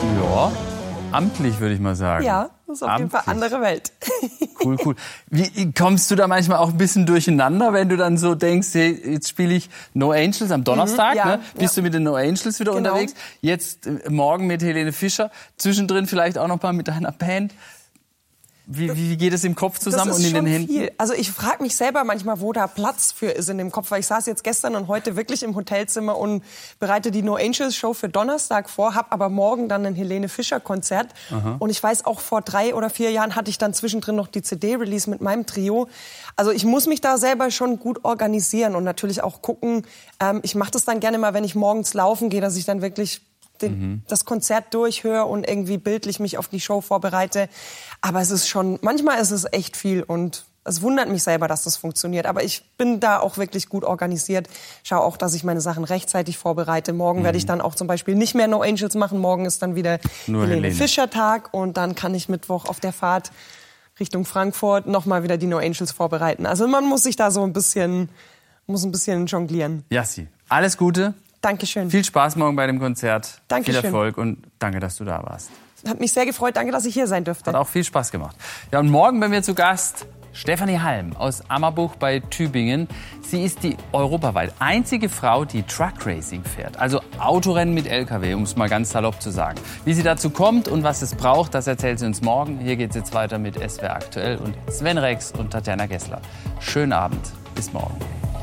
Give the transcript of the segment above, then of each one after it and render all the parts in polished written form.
Ja, amtlich würde ich mal sagen. Ja, das ist auf jeden Fall andere Welt. Cool. Wie kommst du da manchmal auch ein bisschen durcheinander, wenn du dann so denkst, hey, jetzt spiele ich No Angels am Donnerstag, ja, ne? Bist du mit den No Angels wieder unterwegs? Jetzt morgen mit Helene Fischer, zwischendrin vielleicht auch noch mal mit deiner Band. Wie geht es im Kopf zusammen das und ist in den schon Händen? Viel. Also ich frage mich selber manchmal, wo da Platz für ist in dem Kopf. Weil ich saß jetzt gestern und heute wirklich im Hotelzimmer und bereite die No Angels Show für Donnerstag vor, habe aber morgen dann ein Helene Fischer Konzert. Aha. Und ich weiß, auch vor 3 oder 4 Jahren hatte ich dann zwischendrin noch die CD-Release mit meinem Trio. Also ich muss mich da selber schon gut organisieren und natürlich auch gucken. Ich mache das dann gerne mal, wenn ich morgens laufen gehe, dass ich dann wirklich das Konzert durchhöre und irgendwie bildlich mich auf die Show vorbereite. Aber es ist schon, manchmal ist es echt viel und es wundert mich selber, dass das funktioniert. Aber ich bin da auch wirklich gut organisiert. Schaue auch, dass ich meine Sachen rechtzeitig vorbereite. Morgen werde ich dann auch zum Beispiel nicht mehr No Angels machen. Morgen ist dann wieder Helene Fischer Tag und dann kann ich Mittwoch auf der Fahrt Richtung Frankfurt nochmal wieder die No Angels vorbereiten. Also man muss sich da so ein bisschen jonglieren. Jassi, alles Gute. Dankeschön. Viel Spaß morgen bei dem Konzert. Dankeschön. Viel Erfolg und danke, dass du da warst. Hat mich sehr gefreut. Danke, dass ich hier sein durfte. Hat auch viel Spaß gemacht. Ja, und morgen bei mir zu Gast Stefanie Halm aus Ammerbuch bei Tübingen. Sie ist die europaweit einzige Frau, die Truck Racing fährt. Also Autorennen mit LKW, um es mal ganz salopp zu sagen. Wie sie dazu kommt und was es braucht, das erzählt sie uns morgen. Hier geht es jetzt weiter mit SWR Aktuell und Sven Rex und Tatjana Gessler. Schönen Abend. Bis morgen.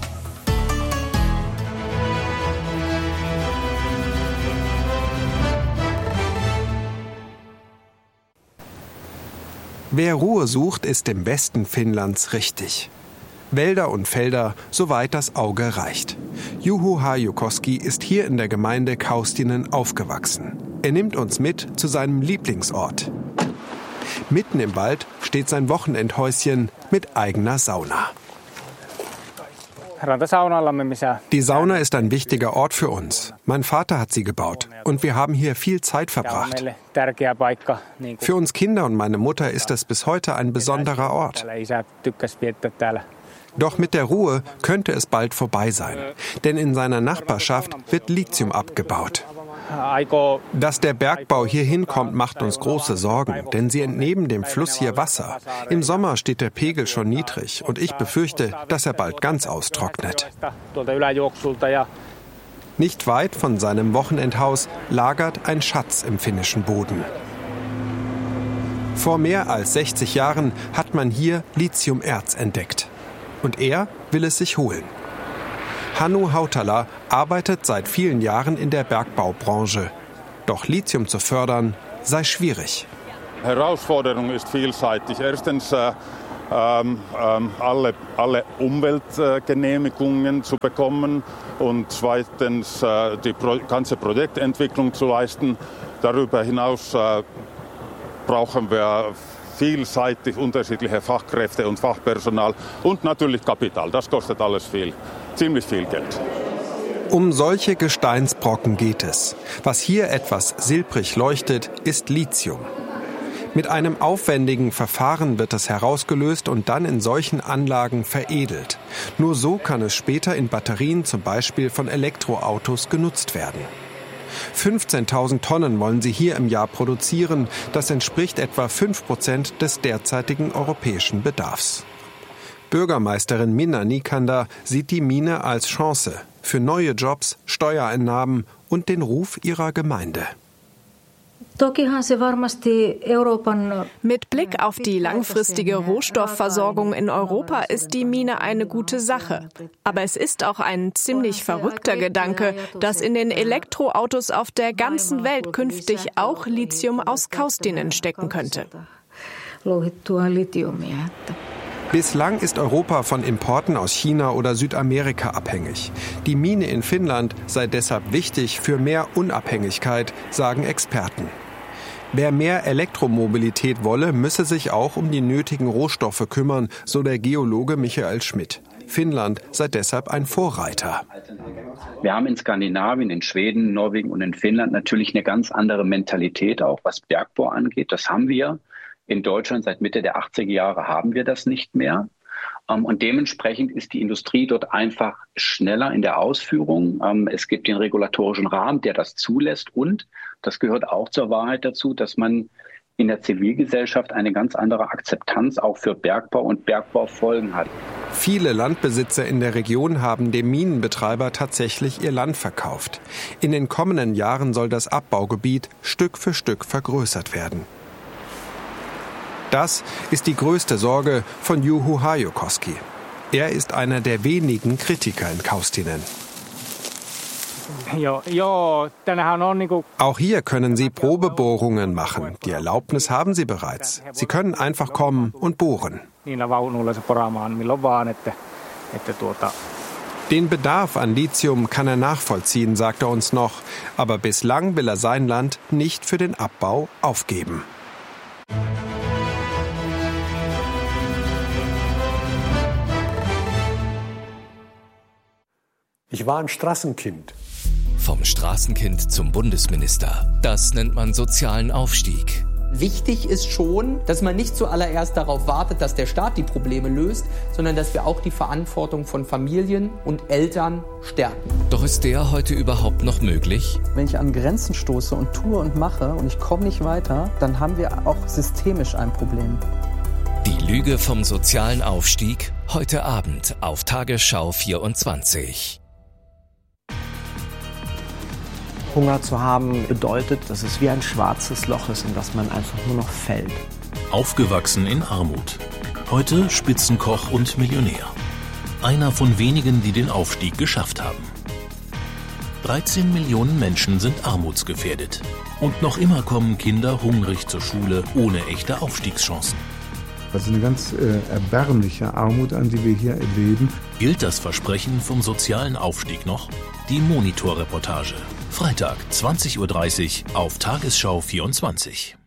Wer Ruhe sucht, ist im Westen Finnlands richtig. Wälder und Felder, soweit das Auge reicht. Juho Hajukoski ist hier in der Gemeinde Kaustinen aufgewachsen. Er nimmt uns mit zu seinem Lieblingsort. Mitten im Wald steht sein Wochenendhäuschen mit eigener Sauna. Die Sauna ist ein wichtiger Ort für uns. Mein Vater hat sie gebaut und wir haben hier viel Zeit verbracht. Für uns Kinder und meine Mutter ist es bis heute ein besonderer Ort. Doch mit der Ruhe könnte es bald vorbei sein, denn in seiner Nachbarschaft wird Lithium abgebaut. Dass der Bergbau hier hinkommt, macht uns große Sorgen, denn sie entnehmen dem Fluss hier Wasser. Im Sommer steht der Pegel schon niedrig und ich befürchte, dass er bald ganz austrocknet. Nicht weit von seinem Wochenendhaus lagert ein Schatz im finnischen Boden. Vor mehr als 60 Jahren hat man hier Lithiumerz entdeckt. Und er will es sich holen. Hannu Hautala arbeitet seit vielen Jahren in der Bergbaubranche. Doch Lithium zu fördern sei schwierig. Herausforderung ist vielseitig. Erstens alle Umweltgenehmigungen zu bekommen und zweitens die ganze Projektentwicklung zu leisten. Darüber hinaus brauchen wir vielseitig unterschiedliche Fachkräfte und Fachpersonal und natürlich Kapital. Das kostet alles ziemlich viel Geld. Um solche Gesteinsbrocken geht es. Was hier etwas silbrig leuchtet, ist Lithium. Mit einem aufwendigen Verfahren wird es herausgelöst und dann in solchen Anlagen veredelt. Nur so kann es später in Batterien, zum Beispiel von Elektroautos, genutzt werden. 15.000 Tonnen wollen sie hier im Jahr produzieren. Das entspricht etwa 5% des derzeitigen europäischen Bedarfs. Bürgermeisterin Minna Nikander sieht die Mine als Chance für neue Jobs, Steuereinnahmen und den Ruf ihrer Gemeinde. Mit Blick auf die langfristige Rohstoffversorgung in Europa ist die Mine eine gute Sache. Aber es ist auch ein ziemlich verrückter Gedanke, dass in den Elektroautos auf der ganzen Welt künftig auch Lithium aus Kaustinen stecken könnte. Bislang ist Europa von Importen aus China oder Südamerika abhängig. Die Mine in Finnland sei deshalb wichtig für mehr Unabhängigkeit, sagen Experten. Wer mehr Elektromobilität wolle, müsse sich auch um die nötigen Rohstoffe kümmern, so der Geologe Michael Schmidt. Finnland sei deshalb ein Vorreiter. Wir haben in Skandinavien, in Schweden, Norwegen und in Finnland natürlich eine ganz andere Mentalität, auch was Bergbau angeht. Das haben wir. In Deutschland seit Mitte der 80er Jahre haben wir das nicht mehr. Und dementsprechend ist die Industrie dort einfach schneller in der Ausführung. Es gibt den regulatorischen Rahmen, der das zulässt. Und das gehört auch zur Wahrheit dazu, dass man in der Zivilgesellschaft eine ganz andere Akzeptanz auch für Bergbau und Bergbaufolgen hat. Viele Landbesitzer in der Region haben dem Minenbetreiber tatsächlich ihr Land verkauft. In den kommenden Jahren soll das Abbaugebiet Stück für Stück vergrößert werden. Das ist die größte Sorge von Juho Hajokoski. Er ist einer der wenigen Kritiker in Kaustinen. Auch hier können Sie Probebohrungen machen. Die Erlaubnis haben Sie bereits. Sie können einfach kommen und bohren. Den Bedarf an Lithium kann er nachvollziehen, sagt er uns noch. Aber bislang will er sein Land nicht für den Abbau aufgeben. Ich war ein Straßenkind. Vom Straßenkind zum Bundesminister. Das nennt man sozialen Aufstieg. Wichtig ist schon, dass man nicht zuallererst darauf wartet, dass der Staat die Probleme löst, sondern dass wir auch die Verantwortung von Familien und Eltern stärken. Doch ist der heute überhaupt noch möglich? Wenn ich an Grenzen stoße und tue und mache und ich komme nicht weiter, dann haben wir auch systemisch ein Problem. Die Lüge vom sozialen Aufstieg heute Abend auf Tagesschau 24. Hunger zu haben bedeutet, dass es wie ein schwarzes Loch ist, in das man einfach nur noch fällt. Aufgewachsen in Armut. Heute Spitzenkoch und Millionär. Einer von wenigen, die den Aufstieg geschafft haben. 13 Millionen Menschen sind armutsgefährdet. Und noch immer kommen Kinder hungrig zur Schule ohne echte Aufstiegschancen. Das ist eine ganz erbärmliche Armut, an die wir hier erleben. Gilt das Versprechen vom sozialen Aufstieg noch? Die Monitor-Reportage. Freitag, 20:30 Uhr auf Tagesschau 24.